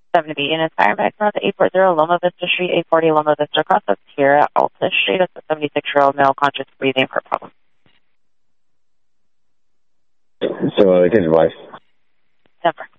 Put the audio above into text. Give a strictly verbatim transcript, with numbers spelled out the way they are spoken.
seven B units, fire back from the eight forty Loma Vista Street, eight forty Loma Vista Cross. That's here at Alta Street. It's a seventy-six-year-old male conscious breathing for problem. So, uh, his wife. Denver.